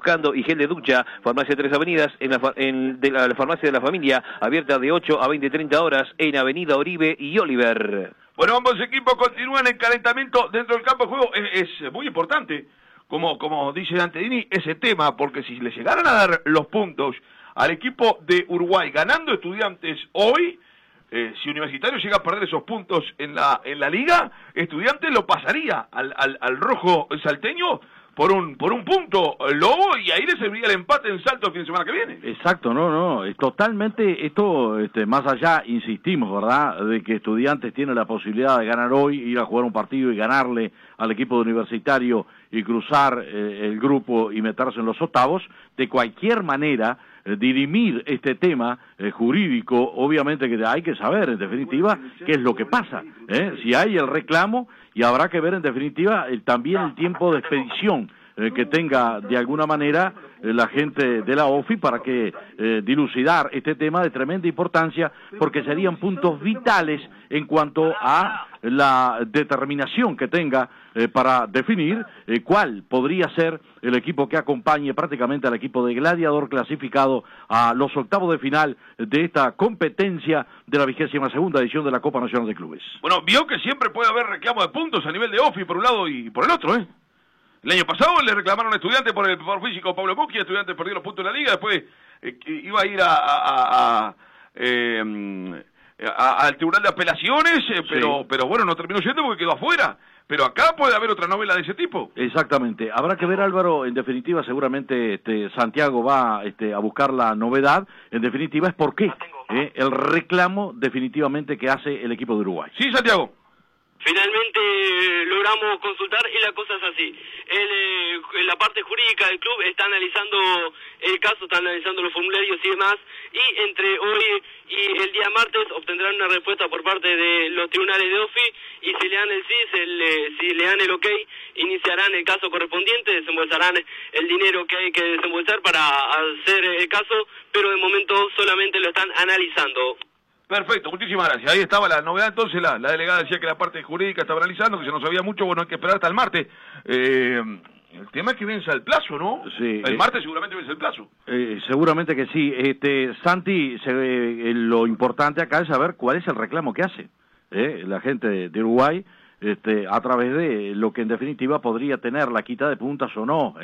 buscando y gel de ducha, Farmacia Tres Avenidas, la Farmacia de la Familia, abierta de 8 a 20-30 horas en Avenida Oribe y Oliver. Bueno, ambos equipos continúan el calentamiento dentro del campo de juego. Es muy importante, como dice Dantedini, ese tema, porque si le llegaran a dar los puntos al equipo de Uruguay ganando Estudiantes hoy, si Universitario llega a perder esos puntos en la liga, Estudiantes lo pasaría al rojo salteño por un punto, Lobo, y ahí le serviría el empate en Salto el fin de semana que viene. Exacto, no, totalmente, esto, más allá, insistimos, ¿verdad?, de que Estudiantes tiene la posibilidad de ganar hoy, ir a jugar un partido y ganarle al equipo de Universitario y cruzar el grupo y meterse en los octavos. De cualquier manera, dirimir este tema jurídico, obviamente que hay que saber, en definitiva, qué es lo que pasa, si hay el reclamo, y habrá que ver, en definitiva, también el tiempo de expedición que tenga, de alguna manera, la gente de la OFI para que dilucidar este tema de tremenda importancia, porque serían puntos vitales en cuanto a la determinación que tenga para definir cuál podría ser el equipo que acompañe prácticamente al equipo de Gladiador clasificado a los octavos de final de esta competencia de la 22ª edición de la Copa Nacional de Clubes. Bueno, vio que siempre puede haber reclamo de puntos a nivel de OFI por un lado y por el otro, El año pasado le reclamaron a Estudiantes por el preparador físico Pablo Mucchi, Estudiantes perdió los puntos en la liga, después iba a ir al Tribunal de Apelaciones, pero bueno, no terminó yendo porque quedó afuera. Pero acá puede haber otra novela de ese tipo. Exactamente. Habrá que ver, Álvaro, en definitiva, seguramente Santiago va a buscar la novedad. En definitiva, es por qué el reclamo definitivamente que hace el equipo de Uruguay. Sí, Santiago. Finalmente logramos consultar y la cosa es así. En la parte jurídica del club está analizando el caso, está analizando los formularios y demás, y entre hoy y el día martes obtendrán una respuesta por parte de los tribunales de OFI, y si le dan el sí, si le dan el ok, iniciarán el caso correspondiente, desembolsarán el dinero que hay que desembolsar para hacer el caso, pero de momento solamente lo están analizando. Perfecto, muchísimas gracias. Ahí estaba la novedad, entonces la delegada decía que la parte jurídica estaba analizando, que se no sabía mucho, bueno, hay que esperar hasta el martes. El tema es que vence el plazo, ¿no? Sí. El martes seguramente vence el plazo. Seguramente que sí. Santi, lo importante acá es saber cuál es el reclamo que hace la gente de Uruguay, a través de lo que en definitiva podría tener la quita de puntas o no,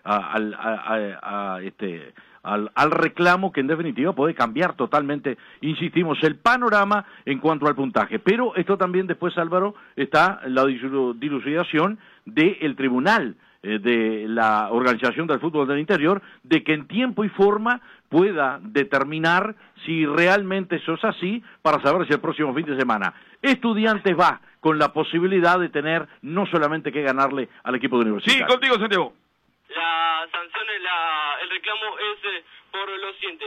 al reclamo que en definitiva puede cambiar totalmente, insistimos, el panorama en cuanto al puntaje. Pero esto también después, Álvaro, está la dilucidación del tribunal de la Organización del Fútbol del Interior, de que en tiempo y forma pueda determinar si realmente eso es así, para saber si el próximo fin de semana Estudiantes va con la posibilidad de tener no solamente que ganarle al equipo de Universitario. Sí, contigo, Santiago. La sanción, el reclamo es por lo siguiente,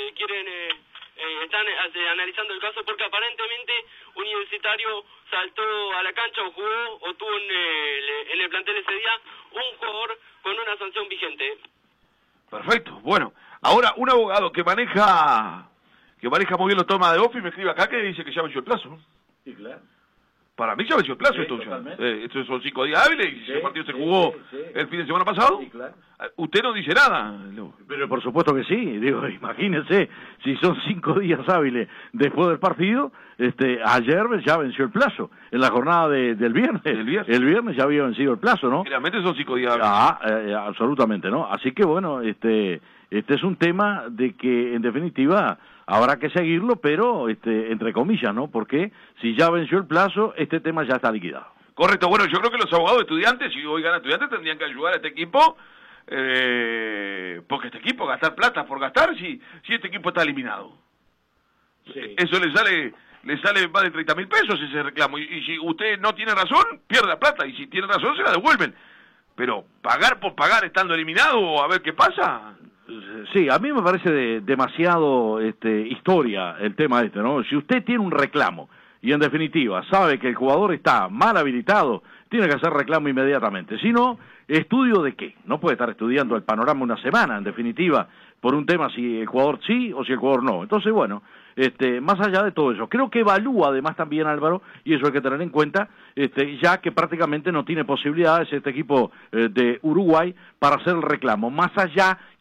están analizando el caso porque aparentemente Universitario saltó a la cancha o jugó o tuvo en el plantel ese día un jugador con una sanción vigente. Perfecto, bueno, ahora un abogado que maneja muy bien los temas de OFI me escribe acá que dice que ya venció el plazo. Sí, claro. Para mí ya venció el plazo, estos son 5 días hábiles, y el partido se jugó el fin de semana pasado. Sí, claro. Usted no dice nada. Pero por supuesto que sí, digo, imagínense, si son 5 días hábiles después del partido, ayer ya venció el plazo, en la jornada del viernes. El viernes ya había vencido el plazo, ¿no? Realmente son 5 días hábiles. Absolutamente, ¿no? Así que bueno, este es un tema de que en definitiva habrá que seguirlo, pero entre comillas, ¿no? Porque si ya venció el plazo, este tema ya está liquidado. Correcto, bueno, yo creo que los abogados de Estudiantes, si hoy gana Estudiantes, tendrían que ayudar a este equipo, porque este equipo gastar plata por gastar, si este equipo está eliminado. Sí. Eso le sale más de 30.000 pesos ese reclamo, y si usted no tiene razón, pierde la plata, y si tiene razón, se la devuelven. Pero pagar por pagar estando eliminado, a ver qué pasa. Sí, a mí me parece demasiado historia el tema ¿no? Si usted tiene un reclamo y en definitiva sabe que el jugador está mal habilitado, tiene que hacer reclamo inmediatamente. Si no, ¿estudio de qué? No puede estar estudiando el panorama una semana, en definitiva, por un tema si el jugador sí o si el jugador no. Entonces, bueno, más allá de todo eso, creo que evalúa además también, Álvaro, y eso hay que tener en cuenta, ya que prácticamente no tiene posibilidades este equipo de Uruguay para hacer el reclamo. Más allá